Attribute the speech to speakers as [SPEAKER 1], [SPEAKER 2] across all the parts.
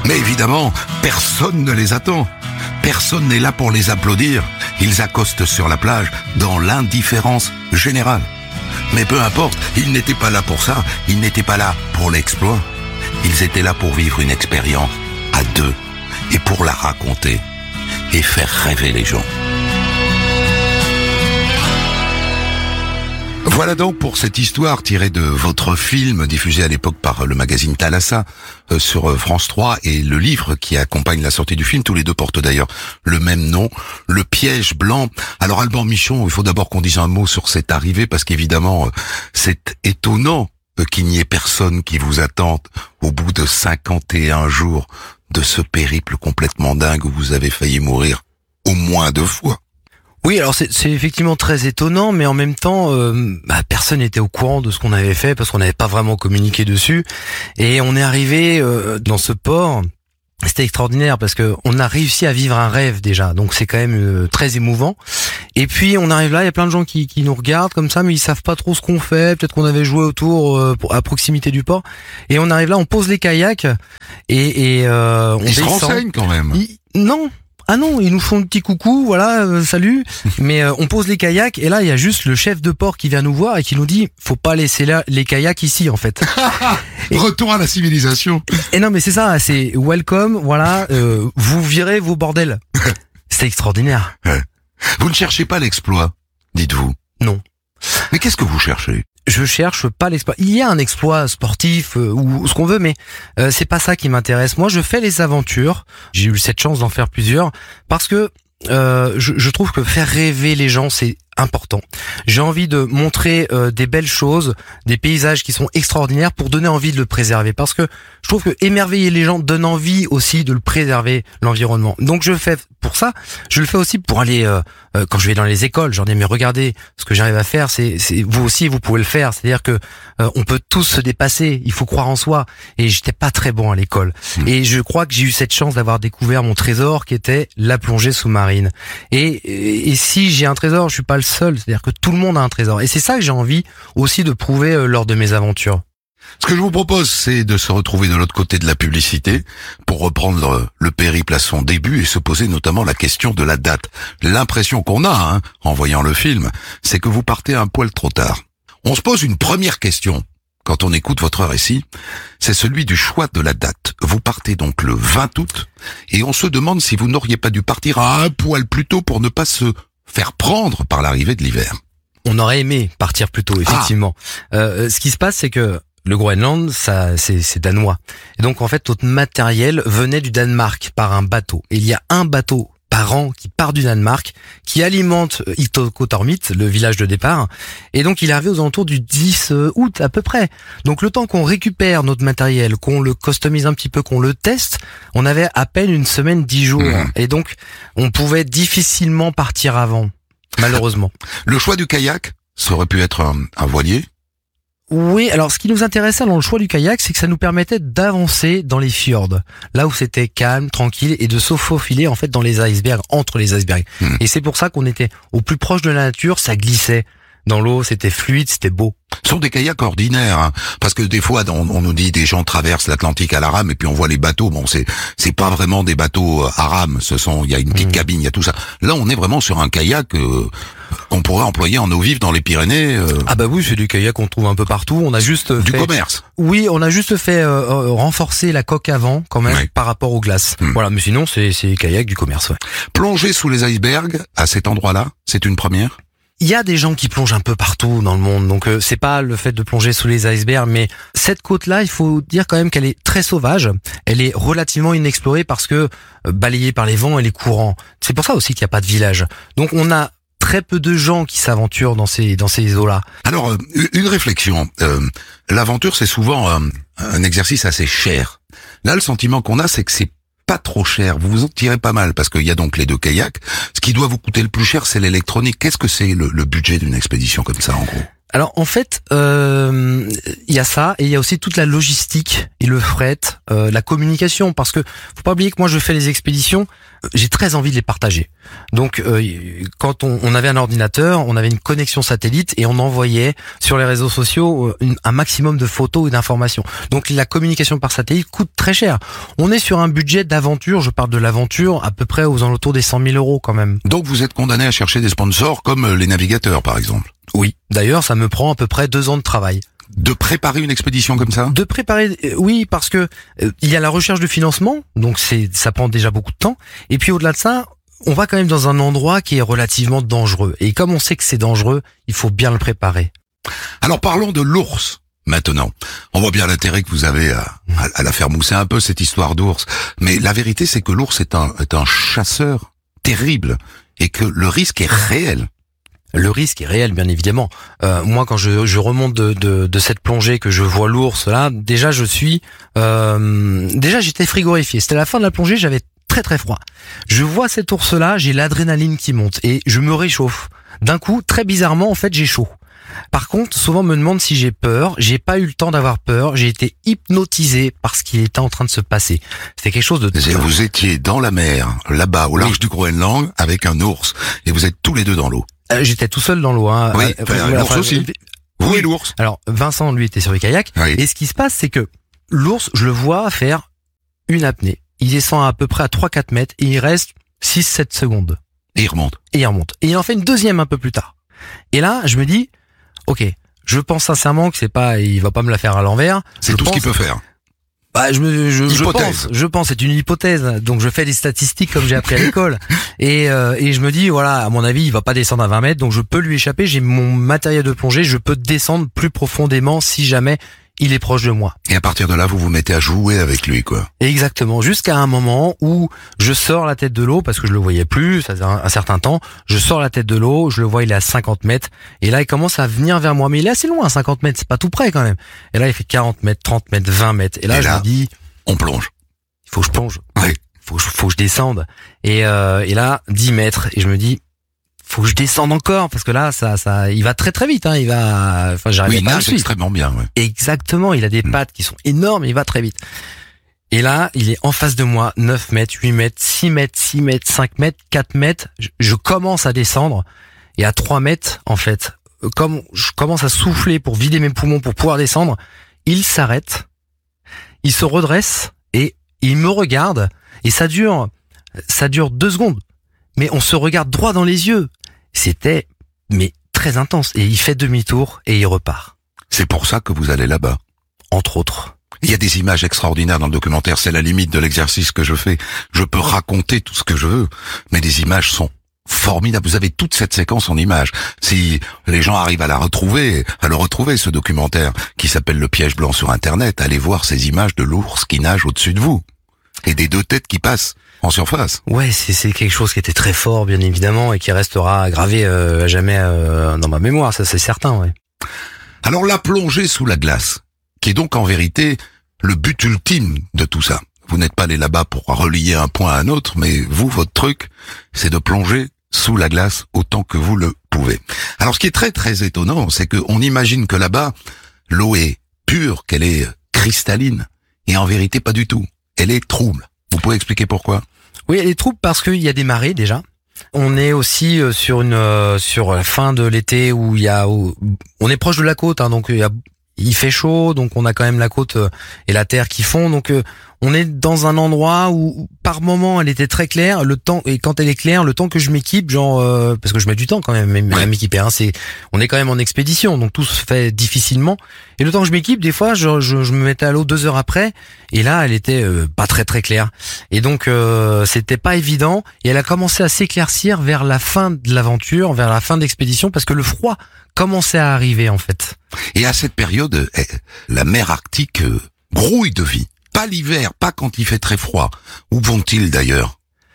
[SPEAKER 1] Mais évidemment, personne ne les attend. Personne n'est là pour les applaudir. Ils accostent sur la plage dans l'indifférence générale. Mais peu importe, ils n'étaient pas là pour ça. Ils n'étaient pas là pour l'exploit. Ils étaient là pour vivre une expérience à deux et pour la raconter et faire rêver les gens. Voilà donc pour cette histoire tirée de votre film diffusé à l'époque par le magazine Thalassa sur France 3 et le livre qui accompagne la sortie du film. Tous les deux portent d'ailleurs le même nom, Le Piège Blanc. Alors Alban Michon, il faut d'abord qu'on dise un mot sur cette arrivée parce qu'évidemment c'est étonnant qu'il n'y ait personne qui vous attende au bout de 51 jours de ce périple complètement dingue où vous avez failli mourir au moins 2 fois.
[SPEAKER 2] Oui, alors c'est effectivement très étonnant, mais en même temps, personne n'était au courant de ce qu'on avait fait parce qu'on n'avait pas vraiment communiqué dessus. Et on est arrivé dans ce port. C'était extraordinaire parce que on a réussi à vivre un rêve déjà, donc c'est quand même très émouvant. Et puis on arrive là, il y a plein de gens qui nous regardent comme ça, mais ils savent pas trop ce qu'on fait. Peut-être qu'on avait joué autour à proximité du port. Et on arrive là, on pose les kayaks et on
[SPEAKER 1] Ils se
[SPEAKER 2] descend.
[SPEAKER 1] renseignent quand même.
[SPEAKER 2] Non. Ah non, ils nous font un petit coucou, voilà, salut. Mais on pose les kayaks et là il y a juste le chef de port qui vient nous voir et qui nous dit faut pas laisser là les kayaks ici en fait.
[SPEAKER 1] Retour à la civilisation.
[SPEAKER 2] Et non mais c'est ça, c'est welcome, voilà, vous virez vos bordels. C'est extraordinaire.
[SPEAKER 1] Vous ne cherchez pas l'exploit, dites-vous.
[SPEAKER 2] Non.
[SPEAKER 1] Mais qu'est-ce que vous cherchez ?
[SPEAKER 2] Je cherche pas l'exploit. Il y a un exploit sportif ou ce qu'on veut, mais c'est pas ça qui m'intéresse. Moi, je fais les aventures. J'ai eu cette chance d'en faire plusieurs parce que je trouve que faire rêver les gens, c'est important. J'ai envie de montrer des belles choses, des paysages qui sont extraordinaires pour donner envie de le préserver. Parce que je trouve que émerveiller les gens donne envie aussi de le préserver, l'environnement. Donc je le fais pour ça. Je le fais aussi pour aller quand je vais dans les écoles. J'en dis mais regardez ce que j'arrive à faire. C'est vous aussi vous pouvez le faire. C'est-à-dire que on peut tous se dépasser. Il faut croire en soi. Et j'étais pas très bon à l'école. Et je crois que j'ai eu cette chance d'avoir découvert mon trésor qui était la plongée sous-marine. Et si j'ai un trésor, je suis pas le seul. C'est-à-dire que tout le monde a un trésor. Et c'est ça que j'ai envie aussi de prouver lors de mes aventures.
[SPEAKER 1] Ce que je vous propose, c'est de se retrouver de l'autre côté de la publicité pour reprendre le périple à son début et se poser notamment la question de la date. L'impression qu'on a, en voyant le film, c'est que vous partez un poil trop tard. On se pose une première question quand on écoute votre récit, c'est celui du choix de la date. Vous partez donc le 20 août et on se demande si vous n'auriez pas dû partir un poil plus tôt pour ne pas se faire prendre par l'arrivée de l'hiver.
[SPEAKER 2] On aurait aimé partir plus tôt, effectivement. Ce qui se passe, c'est que le Groenland, ça, c'est danois. Et donc, en fait, notre matériel venait du Danemark par un bateau. Et il y a un bateau par an qui part du Danemark, qui alimente Ittoqqortoormiit, le village de départ. Et donc, il est arrivé aux alentours du 10 août, à peu près. Donc, le temps qu'on récupère notre matériel, qu'on le customise un petit peu, qu'on le teste, on avait à peine une semaine, 10 jours. Et donc, on pouvait difficilement partir avant, malheureusement.
[SPEAKER 1] Le choix du kayak, ça aurait pu être un voilier.
[SPEAKER 2] Oui, alors ce qui nous intéressait dans le choix du kayak, c'est que ça nous permettait d'avancer dans les fjords, là où c'était calme, tranquille, et de se faufiler en fait dans les icebergs, entre les icebergs. Et c'est pour ça qu'on était au plus proche de la nature, ça glissait dans l'eau, c'était fluide, c'était beau.
[SPEAKER 1] Ce sont des kayaks ordinaires, parce que des fois on nous dit des gens traversent l'Atlantique à la rame et puis on voit les bateaux. Bon, c'est pas vraiment des bateaux à rame, il y a une petite cabine, il y a tout ça. Là, on est vraiment sur un kayak qu'on pourrait employer en eau vive dans les Pyrénées.
[SPEAKER 2] Ah bah oui, c'est du kayak qu'on trouve un peu partout. On a juste
[SPEAKER 1] du commerce.
[SPEAKER 2] Oui, on a juste fait renforcer la coque avant quand même par rapport aux glaces. Voilà, mais sinon c'est kayak du commerce. Ouais.
[SPEAKER 1] Plonger sous les icebergs à cet endroit-là, c'est une première.
[SPEAKER 2] Il y a des gens qui plongent un peu partout dans le monde, donc c'est pas le fait de plonger sous les icebergs, mais cette côte-là, il faut dire quand même qu'elle est très sauvage, elle est relativement inexplorée parce que balayée par les vents et les courants. C'est pour ça aussi qu'il n'y a pas de village. Donc on a très peu de gens qui s'aventurent dans ces eaux-là.
[SPEAKER 1] Alors, une réflexion. L'aventure, c'est souvent un exercice assez cher. Là, le sentiment qu'on a, c'est que c'est pas trop cher. Vous vous en tirez pas mal parce qu'il y a donc les deux kayaks. Ce qui doit vous coûter le plus cher, c'est l'électronique. Qu'est-ce que c'est le budget d'une expédition comme ça, en gros ?
[SPEAKER 2] Alors en fait, il y a ça et il y a aussi toute la logistique et le fret, la communication, parce que faut pas oublier que moi je fais les expéditions, j'ai très envie de les partager. Donc quand on avait un ordinateur, on avait une connexion satellite et on envoyait sur les réseaux sociaux un maximum de photos et d'informations. Donc la communication par satellite coûte très cher. On est sur un budget d'aventure, je parle de l'aventure, à peu près aux alentours des 100 000 € quand même.
[SPEAKER 1] Donc vous êtes condamné à chercher des sponsors comme les navigateurs par exemple.
[SPEAKER 2] Oui, d'ailleurs ça me prend à peu près 2 ans de travail.
[SPEAKER 1] De préparer une expédition comme ça?
[SPEAKER 2] De préparer, oui, parce que il y a la recherche de financement, donc ça prend déjà beaucoup de temps. Et puis au-delà de ça, on va quand même dans un endroit qui est relativement dangereux. Et comme on sait que c'est dangereux, il faut bien le préparer.
[SPEAKER 1] Alors parlons de l'ours maintenant. On voit bien l'intérêt que vous avez à la faire mousser un peu cette histoire d'ours. Mais la vérité c'est que l'ours est un chasseur terrible et que le risque est réel.
[SPEAKER 2] Le risque est réel, bien évidemment. Moi, quand je remonte de cette plongée, que je vois l'ours là, déjà j'étais frigorifié. C'était la fin de la plongée, j'avais très très froid. Je vois cet ours là, j'ai l'adrénaline qui monte et je me réchauffe. D'un coup, très bizarrement, en fait, j'ai chaud. Par contre, souvent on me demande si j'ai peur. J'ai pas eu le temps d'avoir peur. J'ai été hypnotisé par ce qui était en train de se passer. C'était quelque chose de...
[SPEAKER 1] Vous étiez dans la mer, là-bas, au large du Groenland, avec un ours, et vous êtes tous les deux dans l'eau.
[SPEAKER 2] J'étais tout seul dans l'eau. Hein.
[SPEAKER 1] Oui, l'ours aussi. Vous et l'ours.
[SPEAKER 2] Alors, Vincent, lui, était sur le kayak.
[SPEAKER 1] Oui.
[SPEAKER 2] Et ce qui se passe, c'est que l'ours, je le vois faire une apnée. Il descend à peu près à 3-4 mètres et il reste 6-7 secondes.
[SPEAKER 1] Et il remonte.
[SPEAKER 2] Et il remonte. Et il en fait une deuxième un peu plus tard. Et là, je me dis, ok, je pense sincèrement que il va pas me la faire à l'envers.
[SPEAKER 1] C'est tout ce qu'il peut faire.
[SPEAKER 2] Bah, je pense, c'est une hypothèse. Donc, je fais des statistiques comme j'ai appris à l'école. Et je me dis, voilà, à mon avis, il va pas descendre à 20 mètres. Donc, je peux lui échapper. J'ai mon matériel de plongée. Je peux descendre plus profondément si jamais il est proche de moi.
[SPEAKER 1] Et à partir de là, vous vous mettez à jouer avec lui, quoi.
[SPEAKER 2] Exactement. Jusqu'à un moment où je sors la tête de l'eau parce que je le voyais plus, ça faisait un certain temps. Je sors la tête de l'eau, je le vois, il est à 50 mètres. Et là, il commence à venir vers moi. Mais il est assez loin, 50 mètres. C'est pas tout près, quand même. Et là, il fait 40 mètres, 30 mètres, 20 mètres. Et là, je me dis,
[SPEAKER 1] on plonge.
[SPEAKER 2] Il faut que je plonge.
[SPEAKER 1] Oui.
[SPEAKER 2] Faut que je descende. Et là, 10 mètres. Et je me dis, faut que je descende encore parce que là, il va très très vite. Hein. J'arrive
[SPEAKER 1] il
[SPEAKER 2] pas à le
[SPEAKER 1] nage
[SPEAKER 2] suivre.
[SPEAKER 1] extrêmement bien. Ouais.
[SPEAKER 2] Exactement. Il a des pattes qui sont énormes. Il va très vite. Et là, il est en face de moi, 9 mètres, 8 mètres, 6 mètres, 6 mètres, 5 mètres, 4 mètres. Je commence à descendre et à 3 mètres, en fait, comme je commence à souffler pour vider mes poumons pour pouvoir descendre, il s'arrête, il se redresse et il me regarde et ça dure 2 secondes. Mais on se regarde droit dans les yeux. C'était, mais très intense. Et il fait demi-tour et il repart.
[SPEAKER 1] C'est pour ça que vous allez là-bas.
[SPEAKER 2] Entre autres.
[SPEAKER 1] Il y a des images extraordinaires dans le documentaire. C'est la limite de l'exercice que je fais. Je peux raconter tout ce que je veux, mais les images sont formidables. Vous avez toute cette séquence en images. Si les gens arrivent à le retrouver, ce documentaire qui s'appelle Le Piège Blanc sur Internet, allez voir ces images de l'ours qui nage au-dessus de vous et des 2 têtes qui passent en surface.
[SPEAKER 2] Ouais, c'est quelque chose qui était très fort, bien évidemment, et qui restera gravé à jamais dans ma mémoire, ça c'est certain, ouais.
[SPEAKER 1] Alors la plongée sous la glace, qui est donc en vérité le but ultime de tout ça. Vous n'êtes pas allé là-bas pour relier un point à un autre, mais vous, votre truc, c'est de plonger sous la glace autant que vous le pouvez. Alors ce qui est très très étonnant, c'est qu'on imagine que là-bas, l'eau est pure, qu'elle est cristalline, et en vérité pas du tout. Elle est trouble. Vous pouvez expliquer pourquoi?
[SPEAKER 2] Oui, elle est trouble parce qu'il y a des marées déjà. On est aussi sur la fin de l'été où on est proche de la côte, hein, donc il fait chaud, donc on a quand même la côte et la terre qui fond, donc on est dans un endroit où par moment elle était très claire, et quand elle est claire, le temps que je m'équipe, parce que je mets du temps quand même à m'équiper, hein, on est quand même en expédition, donc tout se fait difficilement, et le temps que je m'équipe, des fois je me mettais à l'eau 2 heures après, et là elle était pas très très claire, et donc c'était pas évident, et elle a commencé à s'éclaircir vers la fin de l'aventure, vers la fin de l'expédition, parce que le froid commençait à arriver en fait.
[SPEAKER 1] Et à cette période, la mer Arctique grouille de vie. Pas l'hiver, pas quand il fait très froid. Où vont-ils d'ailleurs?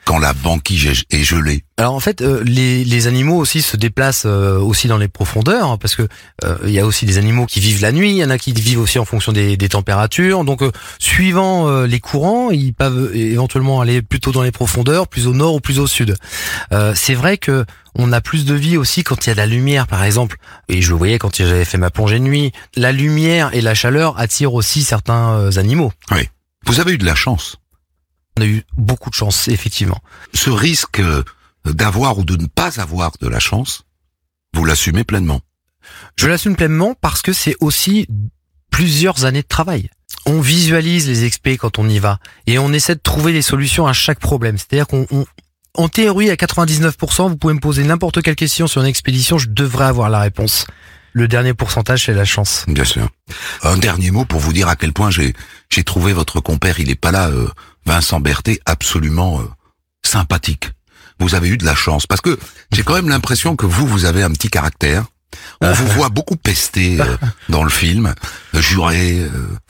[SPEAKER 1] quand la banquise est gelée?
[SPEAKER 2] Alors en fait, les animaux aussi se déplacent aussi dans les profondeurs, hein, parce que il y a aussi des animaux qui vivent la nuit, il y en a qui vivent aussi en fonction des températures. Donc suivant les courants, ils peuvent éventuellement aller plutôt dans les profondeurs, plus au nord ou plus au sud. C'est vrai que on a plus de vie aussi quand il y a de la lumière, par exemple. Et je le voyais quand j'avais fait ma plongée de nuit. La lumière et la chaleur attirent aussi certains animaux.
[SPEAKER 1] Oui. Vous avez eu de la chance.
[SPEAKER 2] On a eu beaucoup de chance, effectivement.
[SPEAKER 1] Ce risque d'avoir ou de ne pas avoir de la chance, vous l'assumez pleinement.
[SPEAKER 2] Je l'assume pleinement parce que c'est aussi plusieurs années de travail. On visualise les expés quand on y va et on essaie de trouver des solutions à chaque problème. C'est-à-dire en théorie, à 99%, vous pouvez me poser n'importe quelle question sur une expédition, je devrais avoir la réponse. Le dernier pourcentage, c'est la chance.
[SPEAKER 1] Bien sûr. Un dernier mot pour vous dire à quel point j'ai trouvé votre compère, il est pas là, Vincent Berthet, absolument sympathique. Vous avez eu de la chance, parce que j'ai quand même l'impression que vous avez un petit caractère. On vous voit beaucoup pester dans le film, jurer.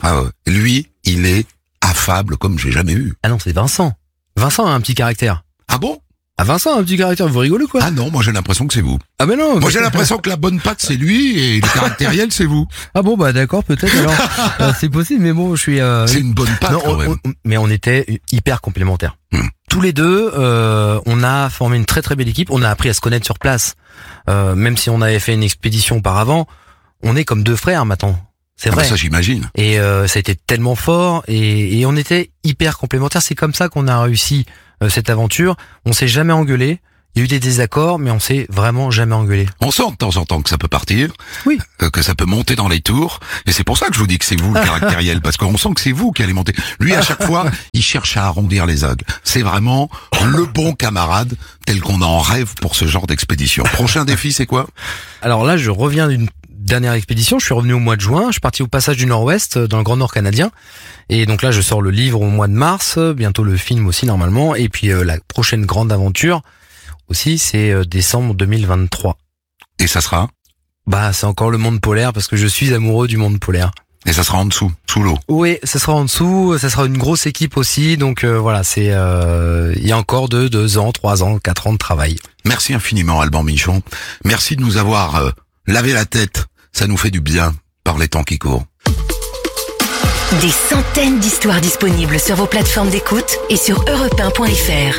[SPEAKER 1] Lui, il est affable comme j'ai jamais eu.
[SPEAKER 2] Ah non, c'est Vincent. Vincent a un petit caractère.
[SPEAKER 1] Ah bon?
[SPEAKER 2] Ah Vincent a un petit caractère, vous rigolez quoi?
[SPEAKER 1] Ah non, moi j'ai l'impression que c'est vous.
[SPEAKER 2] Ah mais non.
[SPEAKER 1] Moi j'ai l'impression que la bonne patte c'est lui et le caractériel c'est vous.
[SPEAKER 2] Ah bon bah d'accord peut-être alors c'est possible mais bon je suis.
[SPEAKER 1] C'est une bonne patte quand même.
[SPEAKER 2] Mais on était hyper complémentaires. Tous les deux, on a formé une très très belle équipe. On a appris à se connaître sur place. Même si on avait fait une expédition auparavant, on est comme deux frères maintenant. C'est vrai.
[SPEAKER 1] Bah ça j'imagine.
[SPEAKER 2] Et ça a été tellement fort et on était hyper complémentaires. C'est comme ça qu'on a réussi cette aventure. On s'est jamais engueulé. Il y a eu des désaccords, mais on s'est vraiment jamais engueulé.
[SPEAKER 1] On sent de temps en temps que ça peut partir,
[SPEAKER 2] oui,
[SPEAKER 1] que ça peut monter dans les tours, et c'est pour ça que je vous dis que c'est vous le caractériel, parce qu'on sent que c'est vous qui allez monter. Lui, à chaque fois, il cherche à arrondir les angles. C'est vraiment le bon camarade tel qu'on en rêve pour ce genre d'expédition. Prochain défi, c'est quoi?
[SPEAKER 2] Alors là, je reviens d'une dernière expédition. Je suis revenu au mois de juin. Je suis parti au passage du Nord-Ouest, dans le Grand Nord canadien. Et donc là, je sors le livre au mois de mars, bientôt le film aussi normalement. Et puis la prochaine grande aventure aussi, c'est décembre 2023.
[SPEAKER 1] Et ça sera?
[SPEAKER 2] Bah, c'est encore le monde polaire parce que je suis amoureux du monde polaire.
[SPEAKER 1] Et ça sera en dessous, sous l'eau?
[SPEAKER 2] Oui, ça sera en dessous. Ça sera une grosse équipe aussi. Donc voilà, c'est il y a encore 2 ans, 3 ans, 4 ans de travail.
[SPEAKER 1] Merci infiniment, Alban Michon. Merci de nous avoir lavé la tête. Ça nous fait du bien par les temps qui courent.
[SPEAKER 3] Des centaines d'histoires disponibles sur vos plateformes d'écoute et sur europe1.fr.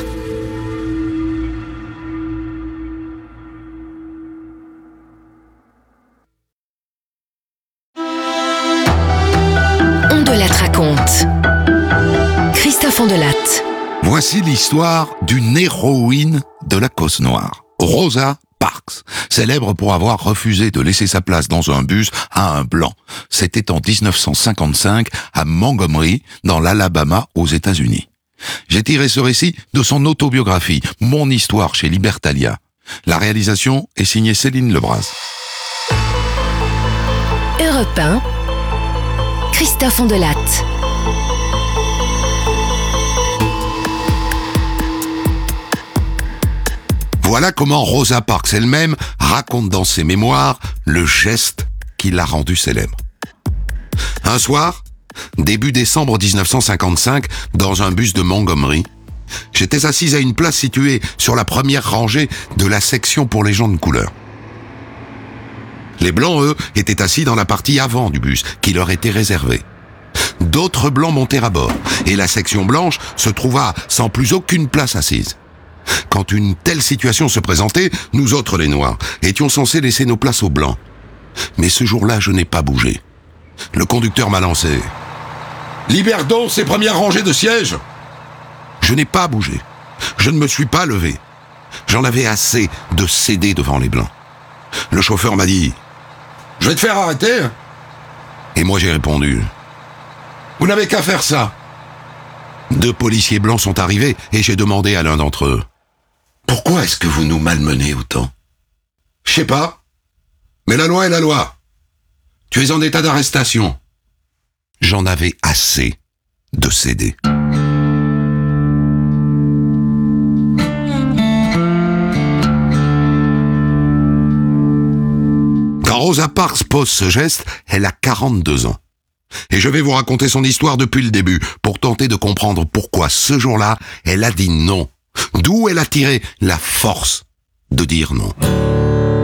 [SPEAKER 3] On de Latte raconte. Christophe Ondelatte.
[SPEAKER 1] Voici l'histoire d'une héroïne de la cause noire, Rosa Parks, célèbre pour avoir refusé de laisser sa place dans un bus à un blanc. C'était en 1955 à Montgomery, dans l'Alabama, aux États-Unis. J'ai tiré ce récit de son autobiographie, Mon histoire chez Libertalia. La réalisation est signée Céline Lebras.
[SPEAKER 3] Europe 1, Christophe Ondelatte.
[SPEAKER 1] Voilà comment Rosa Parks elle-même raconte dans ses mémoires le geste qui l'a rendue célèbre. Un soir, début décembre 1955, dans un bus de Montgomery, j'étais assise à une place située sur la première rangée de la section pour les gens de couleur. Les blancs, eux, étaient assis dans la partie avant du bus, qui leur était réservée. D'autres blancs montèrent à bord, et la section blanche se trouva sans plus aucune place assise. Quand une telle situation se présentait, nous autres les Noirs étions censés laisser nos places aux Blancs. Mais ce jour-là, je n'ai pas bougé. Le conducteur m'a lancé. « Libère donc ces premières rangées de sièges !» Je n'ai pas bougé. Je ne me suis pas levé. J'en avais assez de céder devant les Blancs. Le chauffeur m'a dit « Je vais te faire arrêter !» Et moi j'ai répondu « Vous n'avez qu'à faire ça !» 2 policiers blancs sont arrivés et j'ai demandé à l'un d'entre eux « Pourquoi est-ce que vous nous malmenez autant ?»« Je sais pas, mais la loi est la loi. Tu es en état d'arrestation. » J'en avais assez de céder. Quand Rosa Parks pose ce geste, elle a 42 ans. Et je vais vous raconter son histoire depuis le début, pour tenter de comprendre pourquoi ce jour-là, elle a dit non D'où elle a tiré la force de dire non.